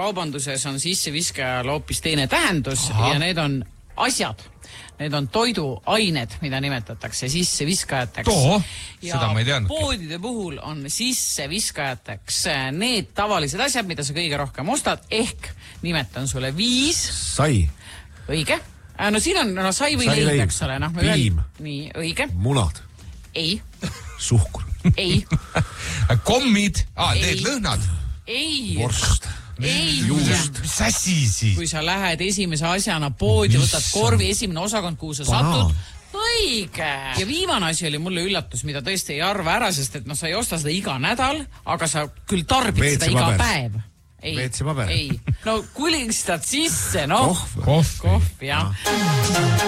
kaubanduses on sisseviskajal hoopis teine tähendus ja need on asjad. Need on toiduained, mida nimetatakse sisseviskajateks. Seda ma ei teadnud. Poodide puhul on sisseviskajateks need tavalised asjad, mida sa kõige rohkem ostad, ehk nimetan sulle 5. Sai. Õige. No siin on sai või leib, eks ole. Piim. Nii, õige. Munad. Ei. Suhkur. Ei. Kommid. Need lõhnad. Ei. Vorst. Ei. Mis asi siis? Kui sa lähed esimese asjana poodi, võtad korvi, esimene osakond, kuhu sa satud. Õige. Ja viimane asi oli mulle üllatus, mida tõesti ei arva ära, sest et sa ei osta seda iga nädal, aga sa küll tarbid seda iga päev. WC-paber. Ei. No kulistad sisse, Kohv, jah.